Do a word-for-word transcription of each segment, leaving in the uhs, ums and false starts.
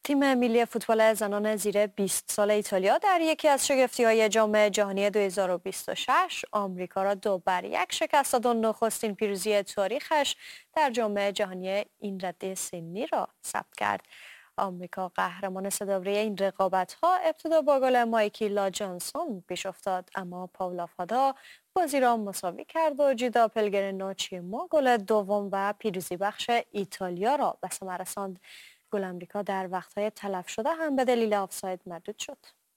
تیم ملی فوتبال زنان زیر بیست سال ایتالیا در یکی از شگفتی‌های جام جهانی دو هزار و بیست و شش آمریکا را دو بر یک شکست داد و نخستین پیروزی تاریخش در جام جهانی این رده سنی را ثبت کرد. آمریکا قهرمان سه‌دوره این رقابت‌ها ابتدا با گل مایکیلا جانسون پیش افتاد، اما پاولا فادا بازی را مساوی کرد و جیدا پلگرینوچیمو گل دوم و پیروزی بخش ایتالیا را به ثمر رساند. گل آمریکا در وقت‌های تلف شده هم به دلیل آفساید مردود شد.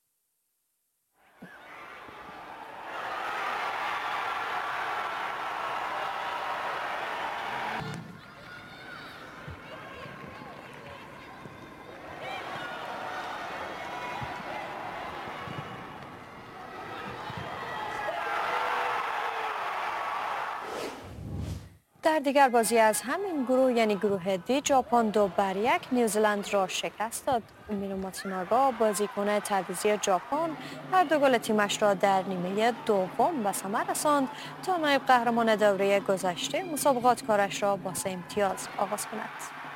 در دیگر بازی از همین گروه یعنی گروه دی، ژاپن دو بر یک نیوزلند را شکست داد. میرو ماتسوناگا بازیکن تعویضی ژاپن هر دو گل تیمش را در نیمه دوم به ثمر رساند تا نایب قهرمان دوره گذشته مسابقات کارش را با سه امتیاز آغاز کند.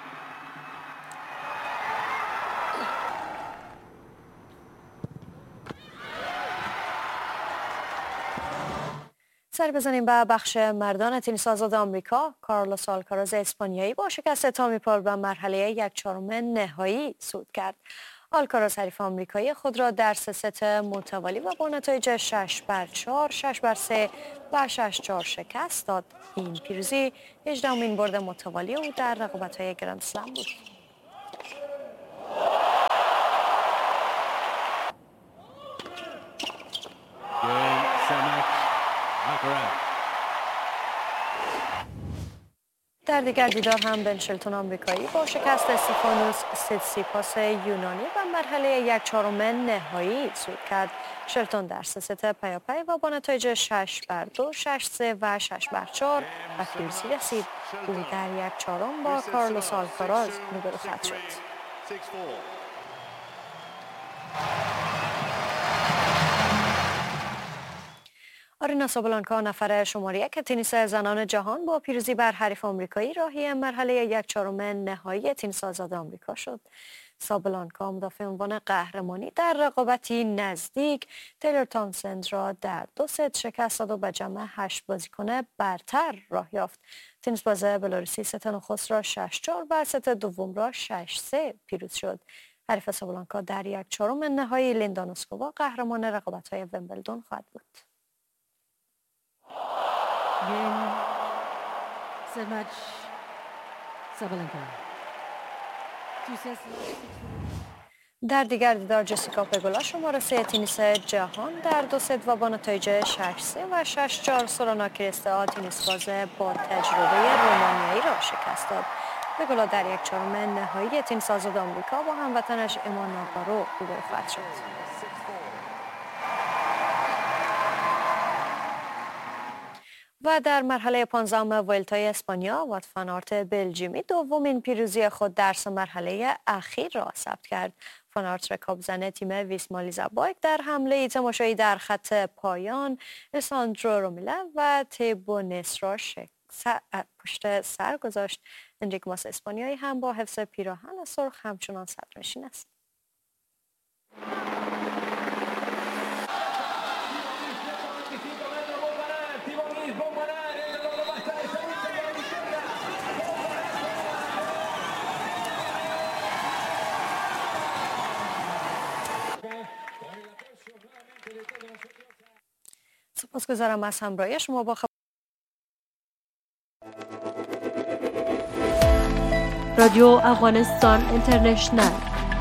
سر بزنیم به بخش مردان تنیس آزاد آمریکا. کارلوس آلکاراز اسپانیایی با شکست تامی پول به مرحله یک چهارم نهایی صعود کرد. آلکاراز حریف آمریکایی خود را در سه ست متوالی و با نتایج شش بر چهار، شش بر سه و شش چهار شکست داد. این پیروزی هجدهمین برد متوالی او در رقابت‌های گرند اسلم بود. در دیگر دیدار هم بن شلتون آمریکایی با شکست استفانوس سیتسیپاس یونانی و مرحله یک چهارم نهایی صعود کرد. شلتون در سه ست پیاپی و با نتایج شش بر دو، شش سه و شش بر چهار به پیروزی رسید. او در یک چهارم با کارلوس آلکاراز روبرو خواهد شد. آرینا سابالانکا نفر شماره یک تنیس زنان جهان با پیروزی بر حریف آمریکایی راهی مرحله یک چهارم نهایی تنیس آزاد آمریکا شد. سابالانکا مدافع عنوان قهرمانی در رقابتی نزدیک تیلر تامسند را در دو ست شکست داد و به جمع هشت بازیکن برتر راه یافت. تنیس باز بلاروسی ست نخست را شش چهار و ست دوم را شش سه پیروز شد. حریف سابالانکا در یک چهارم نهایی لیندا نوسکووا قهرمان رقابت‌های ویمبلدون خواهد بود. Game, set match, Sabalenka. در دیگر دیدار جسیکا پگولا شماره سه تنیس جهان در دو ست و با نتایج شش سه و شش چهار سورانا کریستا تنیس باز با تجربه رومانیایی را شکست داد. پگولا در یک چهارم نهایی تنیس آزاد آمریکا با هموطنش ایمان ناکارو روبرو خواهد شد. و در مرحله پانزدهم ولتای اسپانیا وات فان آرت بلژیمی دومین پیروزی خود در سه مرحله اخیر را ثبت کرد. فان آرت رکاب زن تیم ویسما لیزابایک در حمله تماشایی در خط پایان الساندرو رومیلا و تیبونس را پشت سر گذاشت. انریک ماس اسپانیایی هم با حفظ پیراهن سرخ همچنان صدرنشین است. سپاسگزارم از همراهی شما با خبر رادیو افغانستان اینترنشنل.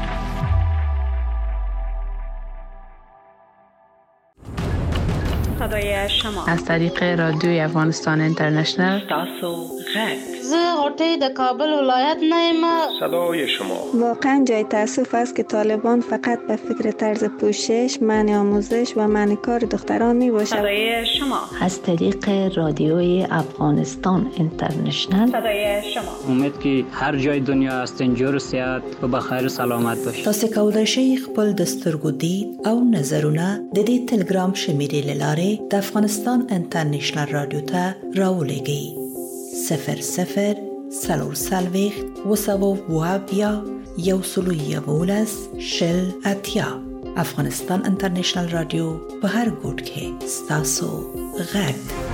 صدای شما از طریق رادیوی افغانستان اینترنشنل. تاسو غږ زه غوټۍ د کابل ولایت نه یم. صدای شما واقعا جای تاسف است که طالبان فقط به فکر طرز پوشش، منع آموزش و منع کار دختران می باشد. صدای شما از طریق رادیوی افغانستان اینترنشنل. صدای شما امید که هر جای دنیا هستین جور و صحت و بخیر و سلامت باشید. تاسو کولای شئ خپل د سترګو دید او نظرونه د دې ټلګرام شمیرې لاره د افغانستان انټرنیشنل رادیو ته راولېږئ. صفر صفر سلور سلویخت و سوو و بیا یو سلو یولس شل اتیا. افغانستان انترنشنل رادیو په هر ګوټ کې ستاسو غږ.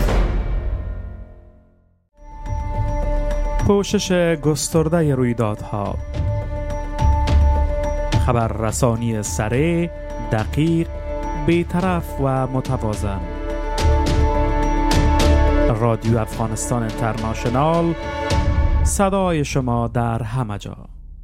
پوشش گسترده رویدادها، خبررسانی سریع، دقیق، بی‌طرف و متوازن. رادیو افغانستان اینترنشنال، صدای شما در همه جا.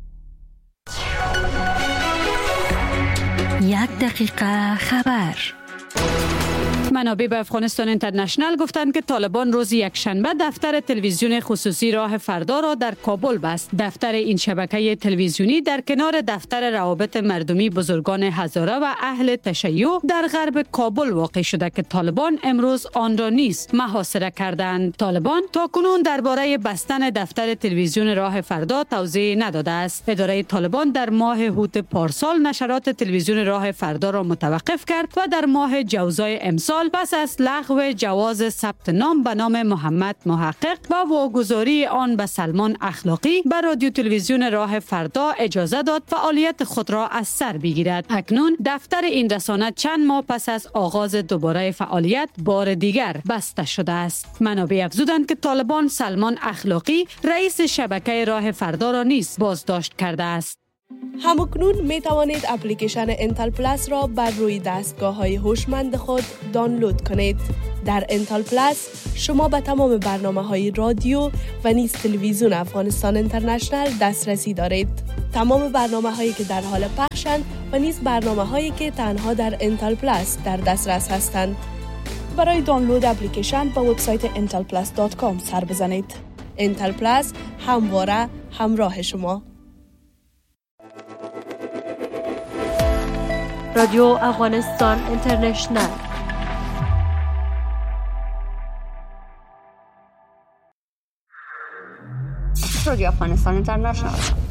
یک دقیقه خبر. منابع به افغانستان اینترنشنل گفتند که طالبان روز یکشنبه دفتر تلویزیون خصوصی راه فردا را در کابل بست. دفتر این شبکه تلویزیونی در کنار دفتر روابط مردمی بزرگان هزاره و اهل تشیع در غرب کابل واقع شده که طالبان امروز آن را نیز محاصره کردند. طالبان تاکنون درباره بستن دفتر تلویزیون راه فردا توضیح نداده است. اداره طالبان در ماه هوت پارسال نشرات تلویزیون راه فردا را متوقف کرد و در ماه جوزای امسال پس از لغو جواز ثبت نام به نام محمد محقق و واگذاری آن به سلمان اخلاقی به رادیو تلویزیون راه فردا اجازه داد فعالیت خود را از سر بگیرد. اکنون دفتر این رسانه چند ماه پس از آغاز دوباره فعالیت بار دیگر بسته شده است. منابع افزودند که طالبان سلمان اخلاقی رئیس شبکه راه فردا را نیز بازداشت کرده است. همکنون می توانید اپلیکیشن انتل پلاس را بر روی دستگاه های هوشمند خود دانلود کنید. در انتل پلاس شما به تمام برنامه های رادیو و نیز تلویزیون افغانستان اینترنشنل دسترسی دارید. تمام برنامه هایی که در حال پخشند و نیز برنامه هایی که تنها در انتل پلاس در دسترس هستند. برای دانلود اپلیکیشن به وبسایت انتل پلاس دات کام سر بزنید. انتل پلاس همواره همراه شما. رادیو افغانستان اینترنشنل. رادیو افغانستان اینترنشنل